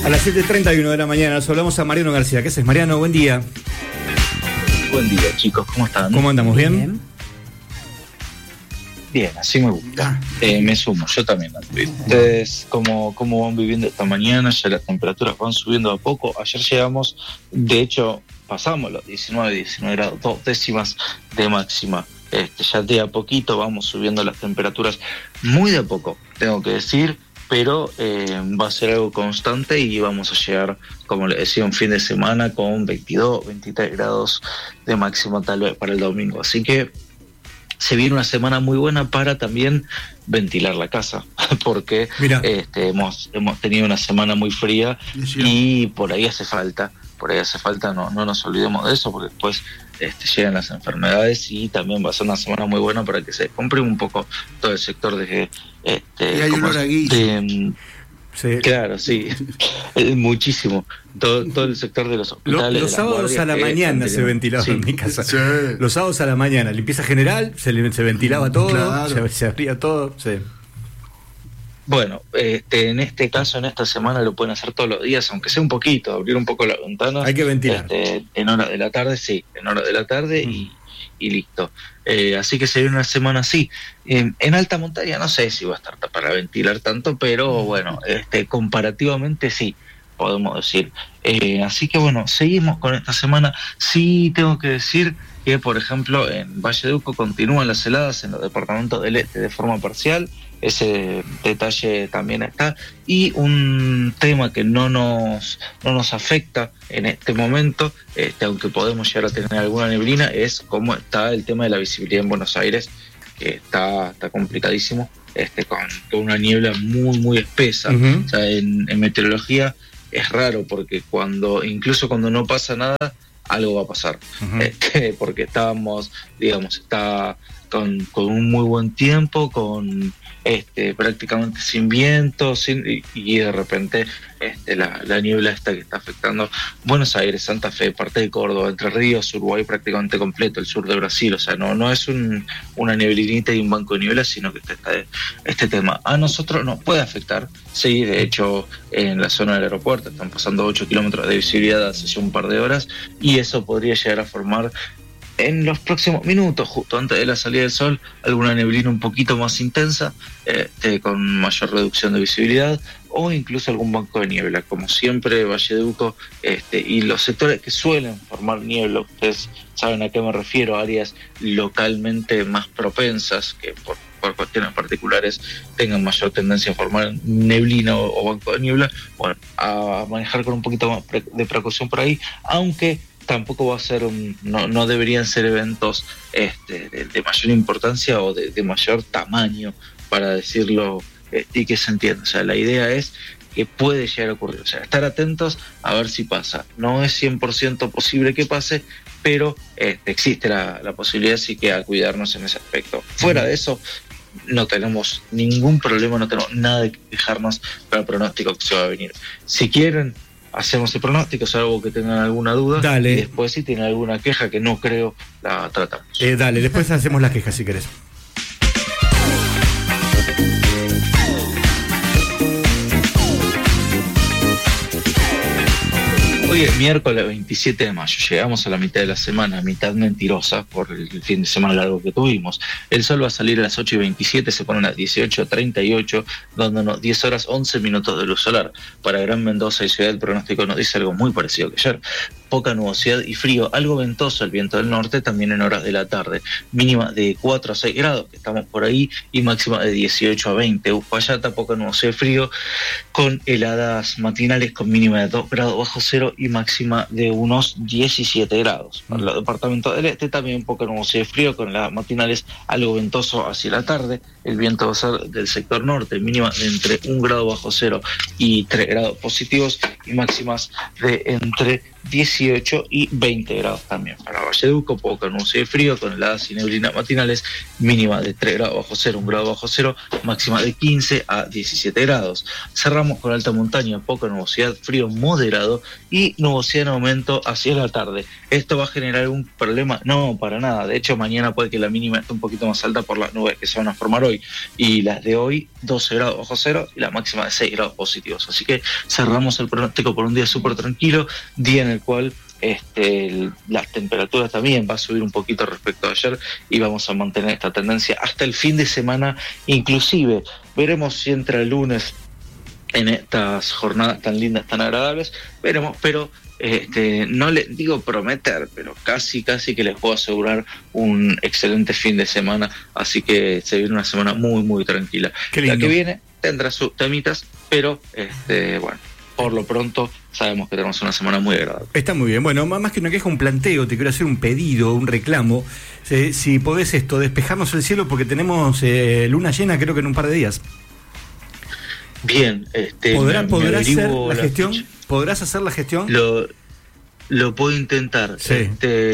A las 7:31 de la mañana nos hablamos a Mariano García. ¿Qué haces, Mariano? Buen día. Buen día, chicos. ¿Cómo están? ¿Cómo andamos? ¿Bien? Bien, así me gusta. Me sumo, yo también. Ustedes, ¿cómo van viviendo esta mañana? Ya las temperaturas van subiendo a poco. Ayer llegamos, de hecho, pasamos los 19 grados, 2 décimas de máxima. Ya de a poquito vamos subiendo las temperaturas, muy de a poco, tengo que decir, pero va a ser algo constante y vamos a llegar, como les decía, un fin de semana con 22, 23 grados de máximo tal vez para el domingo. Así que se viene una semana muy buena para también ventilar la casa, porque hemos tenido una semana muy fría y por ahí hace falta, no nos olvidemos de eso, porque después llegan las enfermedades y también va a ser una semana muy buena para que se comprime un poco todo el sector de sí. Claro, sí, muchísimo. Todo el sector de los hospitales. Los sábados a la mañana se ventilaba en mi casa. Sí. Los sábados a la mañana, limpieza general, se ventilaba todo, claro. se abría todo. Sí. Bueno, en este caso, en esta semana lo pueden hacer todos los días, aunque sea un poquito, abrir un poco las ventanas. Hay que ventilar. En horas de la tarde, sí, y listo. Así que se viene una semana así. En alta montaña no sé si va a estar para ventilar tanto, pero bueno, comparativamente sí, podemos decir. Así que bueno, seguimos con esta semana. Sí tengo que decir que, por ejemplo, en Valle de Uco continúan las heladas en los departamentos del este de forma parcial. Ese detalle también está. Y un tema que no nos afecta en este momento, aunque podemos llegar a tener alguna neblina, es cómo está el tema de la visibilidad en Buenos Aires, que está complicadísimo, con una niebla muy, muy espesa. Uh-huh. O sea, en meteorología es raro, porque incluso cuando no pasa nada, algo va a pasar. Uh-huh. Porque está con un muy buen tiempo, con prácticamente sin viento, y de repente la niebla esta que está afectando Buenos Aires, Santa Fe, parte de Córdoba, Entre Ríos, Uruguay prácticamente completo, el sur de Brasil. O sea, no es una neblinita y un banco de niebla, sino que está este tema. A nosotros nos puede afectar, sí, de hecho en la zona del aeropuerto están pasando 8 kilómetros de visibilidad hace ya un par de horas, y eso podría llegar a formar en los próximos minutos, justo antes de la salida del sol, alguna neblina un poquito más intensa, con mayor reducción de visibilidad, o incluso algún banco de niebla. Como siempre, Valle de Uco, y los sectores que suelen formar niebla, ustedes saben a qué me refiero, áreas localmente más propensas, que por cuestiones particulares tengan mayor tendencia a formar neblina o banco de niebla, bueno, a manejar con un poquito más de precaución por ahí, aunque tampoco va a ser no deberían ser eventos de mayor importancia o de mayor tamaño, para decirlo, y que se entienda. O sea, la idea es que puede llegar a ocurrir. O sea, estar atentos a ver si pasa. No es 100% posible que pase, pero existe la posibilidad, así que a cuidarnos en ese aspecto. Fuera de eso, no tenemos ningún problema, no tenemos nada de quejarnos para el pronóstico que se va a venir. Si quieren, hacemos el pronóstico, salvo que tengan alguna duda. Dale. Y después, si tienen alguna queja, que no creo, la tratamos. Dale, después hacemos la queja si querés. Hoy es miércoles 27 de mayo, llegamos a la mitad de la semana, mitad mentirosa por el fin de semana largo que tuvimos. El sol va a salir a las 8:27, se pone a las 18:38, dándonos 10 horas 11 minutos de luz solar. Para Gran Mendoza y Ciudad, el pronóstico nos dice algo muy parecido que ayer. Poca nubosidad y frío, algo ventoso el viento del norte también en horas de la tarde. Mínima de 4 a 6 grados, que estamos por ahí, y máxima de 18 a 20. Uspallata, poca nubosidad y frío, con heladas matinales con mínima de 2 grados bajo cero y máxima de unos 17 grados. Para los departamentos del este también poca nubosidad y frío, con heladas matinales, algo ventoso hacia la tarde. El viento va a ser del sector norte, mínima de entre 1 grado bajo cero y 3 grados positivos, y máximas de entre 18 y 20 grados también. Para Valle de Uco, poca nubosidad y frío, con heladas y neblinas matinales, mínima de 3 grados bajo cero, 1 grado bajo cero, máxima de 15 a 17 grados. Cerramos con alta montaña, poca nubosidad, frío moderado y nubosidad en aumento hacia la tarde. ¿Esto va a generar algún problema? No, para nada. De hecho, mañana puede que la mínima esté un poquito más alta por las nubes que se van a formar hoy, y las de hoy 12 grados bajo cero y la máxima de 6 grados positivos. Así que cerramos el pronóstico pronóstico por un día súper tranquilo, día en el cual las temperaturas también va a subir un poquito respecto a ayer y vamos a mantener esta tendencia hasta el fin de semana. Inclusive veremos si entra el lunes en estas jornadas tan lindas, tan agradables, veremos, pero no les digo prometer, pero casi que les puedo asegurar un excelente fin de semana, así que se viene una semana muy muy tranquila. La que viene tendrá sus temitas, pero bueno, por lo pronto sabemos que tenemos una semana muy agradable. Está muy bien. Bueno, más que una queja, un planteo, te quiero hacer un pedido, un reclamo. Si podés despejarnos el cielo porque tenemos luna llena creo que en un par de días. Bien, ¿Podrás hacer la gestión? Fecha. ¿Podrás hacer la gestión? Lo puedo intentar, sí.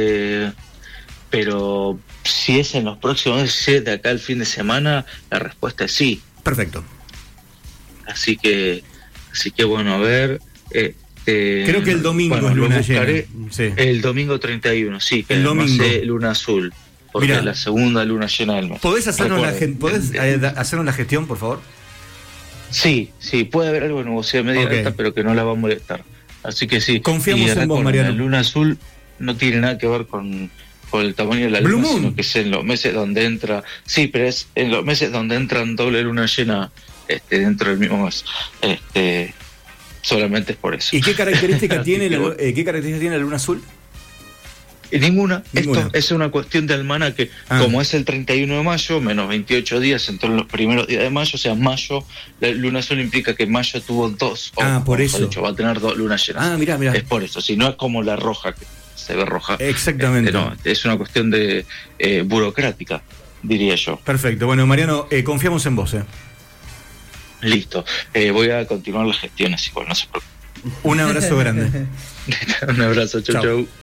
Pero si es en los próximos meses, de acá al fin de semana, la respuesta es sí. Perfecto. Así que bueno, a ver. Creo que el domingo es luna llena. Sí. El domingo 31, sí, que el domingo luna azul, porque es la segunda luna llena del mes. ¿Podés hacernos la gestión, por favor? Sí, puede haber algo de nubosidad media alta, pero que no la va a molestar. Así que sí. Confiamos en vos, Mariano. La luna azul no tiene nada que ver con el tamaño de la luna, sino que es en los meses donde entra. Sí, pero es en los meses donde entran doble luna llena dentro del mismo mes. Solamente es por eso. ¿Y qué característica tiene la luna azul? Ninguna. Esto es una cuestión de almanaque. Como es el 31 de mayo, menos 28 días entre los primeros días de mayo, o sea, mayo, la luna azul implica que mayo tuvo dos. Por eso. De hecho, va a tener 2 lunas llenas. Mirá. Es por eso. Si no es como la roja, que se ve roja. Exactamente. No, es una cuestión de burocrática, diría yo. Perfecto. Bueno, Mariano, confiamos en vos. Listo. Voy a continuar las gestiones, igual, no se preocupe. Un abrazo grande. Un abrazo. Chau.